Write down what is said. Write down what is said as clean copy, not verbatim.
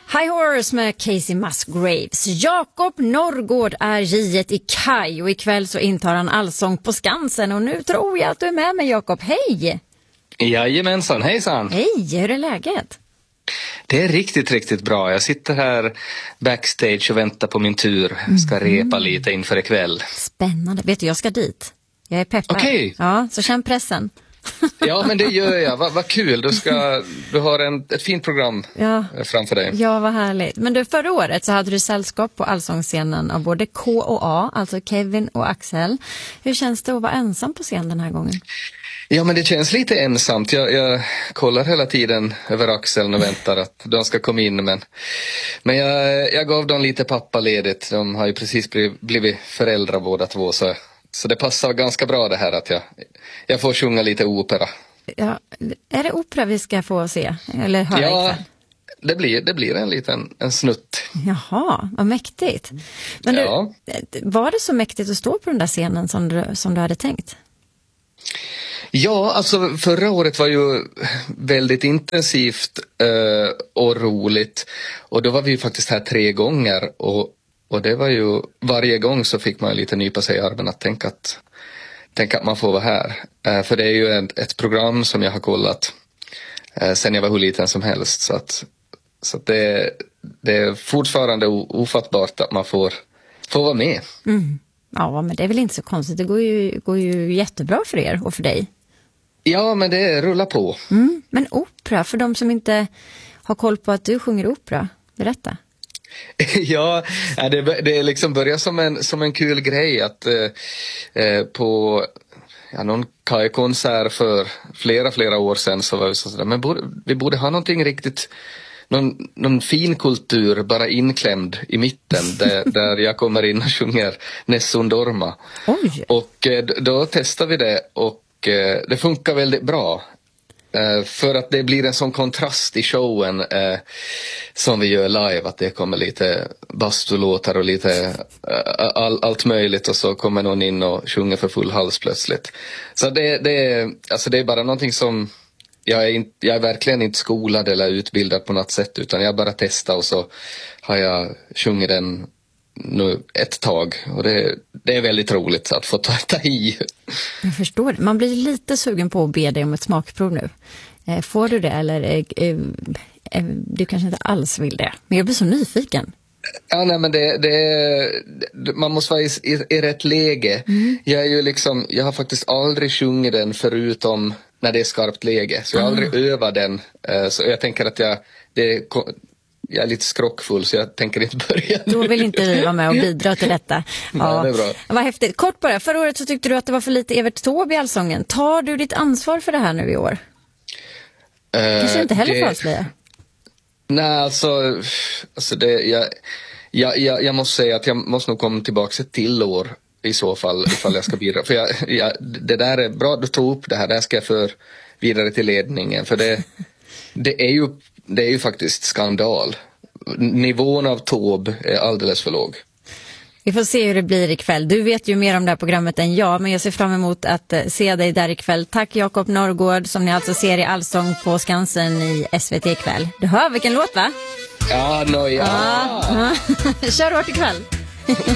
High Horse med Casey Musgraves. Jakob Norrgård är giet i kaj och ikväll så intar han Allsång på Skansen. Och nu tror jag att du är med mig, Jakob. Hej! Jajamensan, hejsan! Hej, hur är läget? Det är riktigt bra. Jag sitter här backstage och väntar på min tur. Ska repa lite inför ikväll. Spännande. Vet du, jag ska dit. Jag är peppad. Okej. Ja, så känn pressen. Ja, men det gör jag. Vad kul. Du har ett fint program framför dig. Ja, vad härligt. Men du, förra året så hade du sällskap på Allsångsscenen av både K och A, alltså Kevin och Axel. Hur känns det att vara ensam på scen den här gången? Ja, men det känns lite ensamt. Jag kollar hela tiden över axeln och väntar att de ska komma in. Men jag gav dem lite pappaledigt. De har ju precis blivit föräldrar båda två. Så det passar ganska bra det här att jag får sjunga lite opera. Ja, är det opera vi ska få se? Eller höra ikväll? Det blir en snutt. Jaha, vad mäktigt. Men du, var det så mäktigt att stå på den där scenen som du hade tänkt? Ja, alltså förra året var ju väldigt intensivt och roligt. Och då var vi ju faktiskt här 3 gånger. Och det var ju, varje gång så fick man lite nypa sig i armen att tänka att man får vara här. För det är ju ett program som jag har kollat sen jag var hur liten som helst. Så att det är fortfarande ofattbart att man får vara med. Mm. Ja, men det är väl inte så konstigt. Det går ju jättebra för er och för dig. Ja, men det rullar på. Men opera, för de som inte har koll på att du sjunger opera, berätta. Ja, det liksom börjar som en kul grej att på någon kajkonsert för flera år sedan så var vi sådär, men vi borde ha någonting riktigt, någon fin kultur bara inklämd i mitten där jag kommer in och sjunger Nessun Dorma. Oj. Och då testar vi det och det funkar väldigt bra. För att det blir en sån kontrast i showen som vi gör live, att det kommer lite bastulåtar och lite allt möjligt och så kommer någon in och sjunger för full hals plötsligt. Så det är bara någonting som jag är verkligen inte skolad eller utbildad på något sätt, utan jag bara testar och så har jag sjungit den nu ett tag och det är väldigt roligt att få ta i. Jag förstår det. Man blir lite sugen på att be dig om ett smakprov nu. Får du det eller du kanske inte alls vill det? Men jag blir så nyfiken. Ja, nej, men man måste vara i rätt läge. Jag är ju jag har faktiskt aldrig sjungit den förutom när det är skarpt läge. Så jag har aldrig övat den. Så jag tänker att jag är lite skrockfull så jag tänker inte börja nu. Då vill inte vi vara med och bidra till detta. Ja, det är bra. Vad häftigt. Kort bara, förra året så tyckte du att det var för lite Evert Taube i Allsången. Tar du ditt ansvar för det här nu i år? Kanske inte heller för avslöja. Nej, alltså jag måste säga att jag måste nog komma tillbaka ett till år i så fall ifall jag ska bidra. För det där är bra, du tog upp det här. Där ska jag för vidare till ledningen. För det är ju faktiskt skandal. Nivån av Taube är alldeles för låg. Vi får se hur det blir ikväll. Du vet ju mer om det här programmet än jag, men jag ser fram emot att se dig där ikväll. Tack Jakob Norrgård, som ni alltså ser i Allsång på Skansen i SVT ikväll. Du hör vilken låt, va? Ja, Kör hårt ikväll.